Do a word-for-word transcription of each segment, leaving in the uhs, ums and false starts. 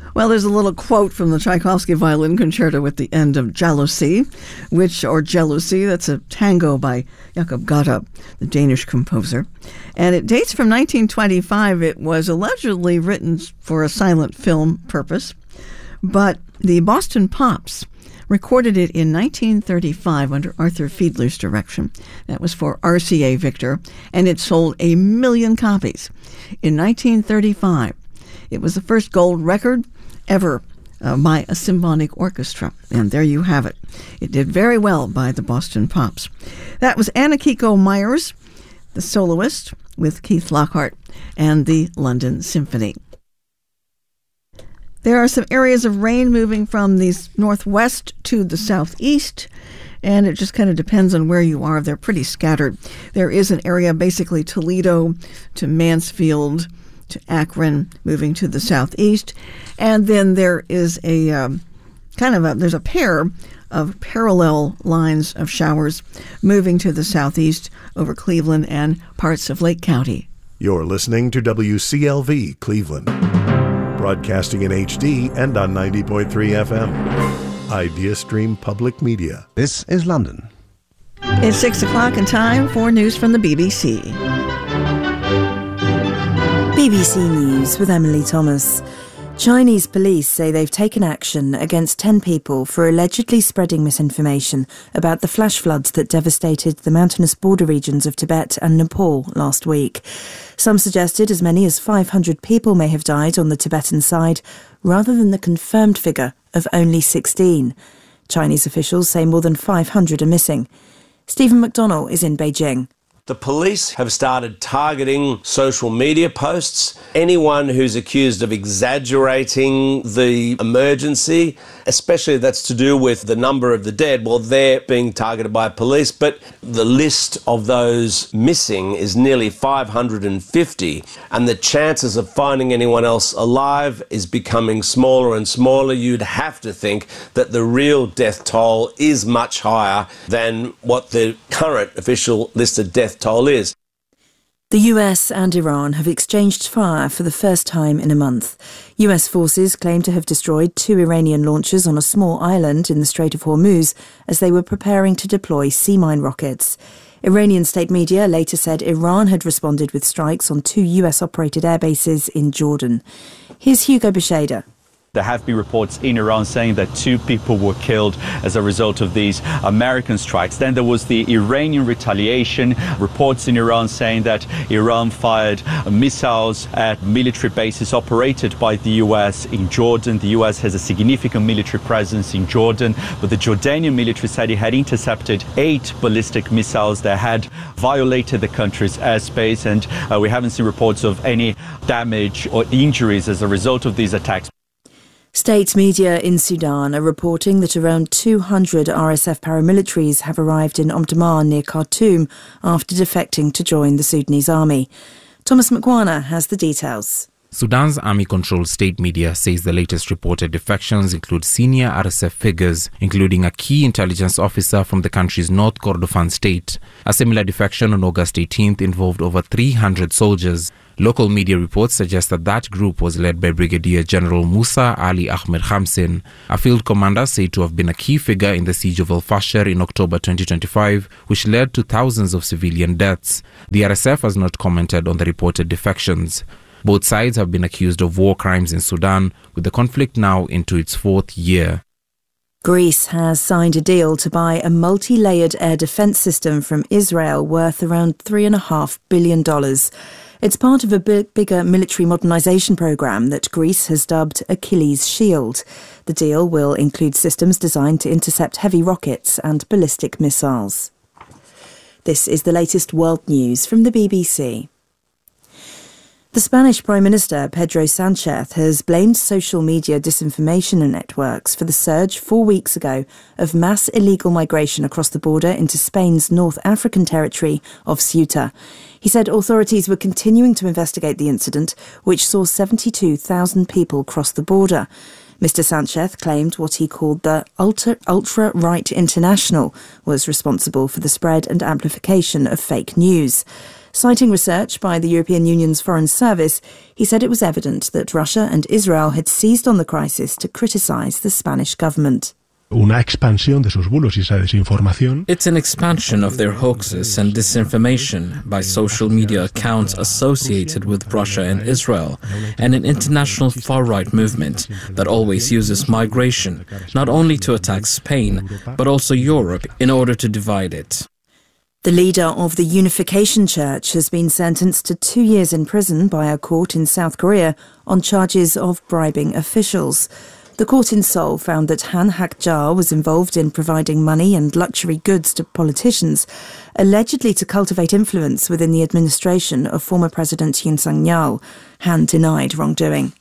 Well, there's a little quote from the Tchaikovsky Violin Concerto at the end of Jealousy, which, or Jealousy, that's a tango by Jakob Gata, the Danish composer. And it dates from nineteen twenty-five. It was allegedly written for a silent film purpose, but the Boston Pops recorded it in nineteen thirty-five under Arthur Fiedler's direction. That was for R C A Victor, and it sold a million copies. In nineteen thirty-five, it was the first gold record ever uh, by a symphonic orchestra. And there you have it. It did very well by the Boston Pops. That was Anna-Kiko Myers, the soloist, with Keith Lockhart and the London Symphony. There are some areas of rain moving from the northwest to the southeast, and it just kind of depends on where you are. They're pretty scattered. There is an area, basically Toledo to Mansfield to Akron, moving to the southeast. And then there is a um, kind of a, there's a pair of parallel lines of showers moving to the southeast over Cleveland and parts of Lake County. You're listening to W C L V Cleveland, broadcasting in H D and on ninety point three F M. IdeaStream Public Media. This is London. It's six o'clock and time for news from the B B C. B B C News with Emily Thomas. Chinese police say they've taken action against ten people for allegedly spreading misinformation about the flash floods that devastated the mountainous border regions of Tibet and Nepal last week. Some suggested as many as five hundred people may have died on the Tibetan side, rather than the confirmed figure of only sixteen. Chinese officials say more than five hundred are missing. Stephen McDonnell is in Beijing. The police have started targeting social media posts. Anyone who's accused of exaggerating the emergency, especially that's to do with the number of the dead, well, they're being targeted by police. But the list of those missing is nearly five hundred fifty, and the chances of finding anyone else alive is becoming smaller and smaller. You'd have to think that the real death toll is much higher than what the current official listed death toll is. The U S and Iran have exchanged fire for the first time in a month. U S forces claim to have destroyed two Iranian launchers on a small island in the Strait of Hormuz as they were preparing to deploy sea mine rockets. Iranian state media later said Iran had responded with strikes on two U S-operated airbases in Jordan. Here's Hugo Besheda. There have been reports in Iran saying that two people were killed as a result of these American strikes. Then there was the Iranian retaliation. Reports in Iran saying that Iran fired missiles at military bases operated by the U S in Jordan. The U S has a significant military presence in Jordan, but the Jordanian military said it had intercepted eight ballistic missiles that had violated the country's airspace, and uh, we haven't seen reports of any damage or injuries as a result of these attacks. State media in Sudan are reporting that around two hundred R S F paramilitaries have arrived in Omdurman near Khartoum after defecting to join the Sudanese army. Thomas McWarner has the details. Sudan's army-controlled state media says the latest reported defections include senior R S F figures, including a key intelligence officer from the country's North Kordofan state. A similar defection on August eighteenth involved over three hundred soldiers. Local media reports suggest that that group was led by Brigadier General Musa Ali Ahmed Khamsin, a field commander said to have been a key figure in the siege of El Fasher in October twenty twenty-five, which led to thousands of civilian deaths. The R S F has not commented on the reported defections. Both sides have been accused of war crimes in Sudan, with the conflict now into its fourth year. Greece has signed a deal to buy a multi-layered air defence system from Israel worth around three point five billion dollars. It's part of a big, bigger military modernisation programme that Greece has dubbed Achilles Shield. The deal will include systems designed to intercept heavy rockets and ballistic missiles. This is the latest world news from the B B C. The Spanish Prime Minister, Pedro Sánchez, has blamed social media disinformation networks for the surge four weeks ago of mass illegal migration across the border into Spain's North African territory of Ceuta. He said authorities were continuing to investigate the incident, which saw seventy-two thousand people cross the border. Mister Sánchez claimed what he called the ultra, ultra-right international was responsible for the spread and amplification of fake news. Citing research by the European Union's Foreign Service, he said it was evident that Russia and Israel had seized on the crisis to criticise the Spanish government. Una expansión de sus bulos y esa desinformación. It's an expansion of their hoaxes and disinformation by social media accounts associated with Russia and Israel, and an international far-right movement that always uses migration, not only to attack Spain, but also Europe in order to divide it. The leader of the Unification Church has been sentenced to two years in prison by a court in South Korea on charges of bribing officials. The court in Seoul found that Han Hak-ja was involved in providing money and luxury goods to politicians, allegedly to cultivate influence within the administration of former President Yoon Suk-yeol. Han denied wrongdoing.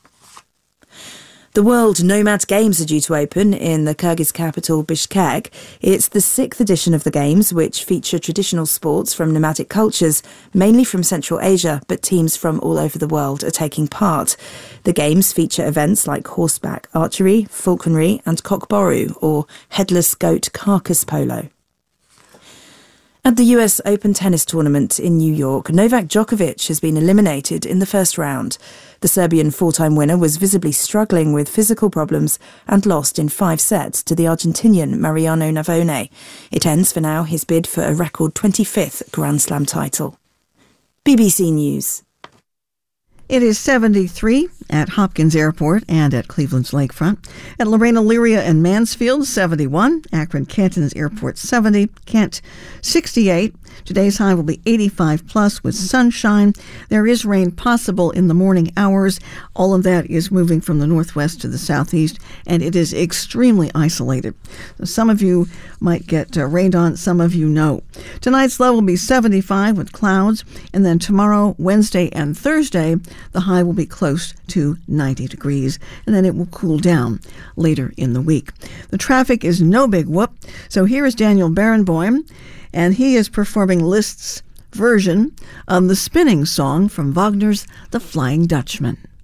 The World Nomad Games are due to open in the Kyrgyz capital Bishkek. It's the sixth edition of the Games, which feature traditional sports from nomadic cultures, mainly from Central Asia, but teams from all over the world are taking part. The Games feature events like horseback archery, falconry and cockboru, or headless goat carcass polo. At the U S Open tennis tournament in New York, Novak Djokovic has been eliminated in the first round. The Serbian four-time winner was visibly struggling with physical problems and lost in five sets to the Argentinian Mariano Navone. It ends for now his bid for a record twenty-fifth Grand Slam title. B B C News. It is seventy-three at Hopkins Airport and at Cleveland's Lakefront. At Lorena, Lyria and Mansfield, seventy-one. Akron Canton's Airport, seventy. Kent, sixty-eight. Today's high will be eighty-five plus with sunshine. There is rain possible in the morning hours. All of that is moving from the northwest to the southeast, and it is extremely isolated. So some of you might get uh, rained on, some of you no. Tonight's low will be seventy-five with clouds, and then tomorrow, Wednesday, and Thursday, the high will be close to ninety degrees, and then it will cool down later in the week. The traffic is no big whoop, so here is Daniel Barenboim, and he is performing Liszt's version of the spinning song from Wagner's The Flying Dutchman.